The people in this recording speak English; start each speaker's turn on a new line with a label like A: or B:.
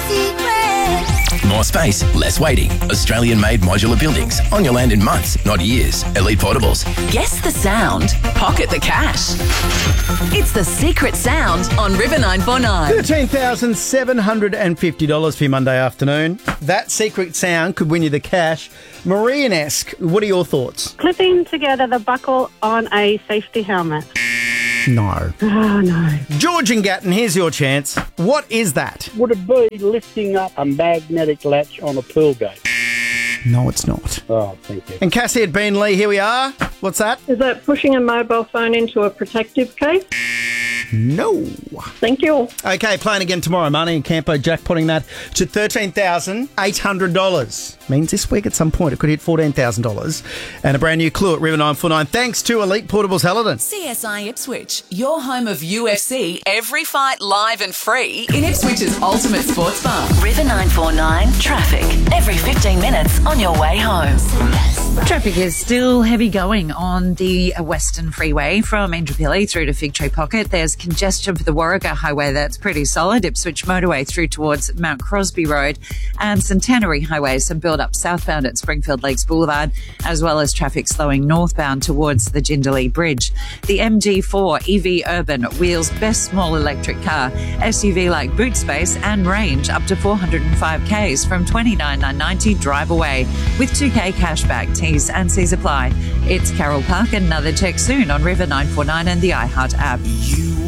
A: secret.
B: More space, less waiting. Australian-made modular buildings on your land in months, not years. Elite Portables.
C: Guess the sound. Pocket the cash. It's the secret sound on River 949.
D: $13,750 for your Monday afternoon. That secret sound could win you the cash. Marian-esque, what are your thoughts?
E: Clipping together the buckle on a safety helmet.
D: No.
E: Oh, no.
D: George and Gatton, here's your chance. What is that?
F: Would it be lifting up a magnetic latch on a pool gate?
D: No, it's not.
F: Oh, thank you.
D: And Cassie at Beanley, here we are. What's that?
E: Is that pushing a mobile phone into a protective case?
D: No.
E: Thank you.
D: Okay, playing again tomorrow. Marnie and Campo jackpotting that to $13,800. Means this week at some point it could hit $14,000. And a brand new clue at River 949. Thanks to Elite Portables Hellerton.
C: CSI Ipswich, your home of UFC, every fight live and free in Ipswich's ultimate sports bar. River 949 traffic, every 15 minutes on your way home.
G: Traffic is still heavy going on the Western Freeway from Indooroopilly through to Fig Tree Pocket. There's congestion for the Warragah Highway. That's pretty solid. Ipswich Motorway through towards Mount Crosby Road and Centenary Highway. Some build up southbound at Springfield Lakes Boulevard, as well as traffic slowing northbound towards the Jindalee Bridge. The MG4 EV Urban wheels best small electric car, SUV like boot space and range up to 405 Ks from $29,990 drive away with 2K cashback. T's and C's apply. It's Carol Park. Another check soon on River 949 and the iHeart app.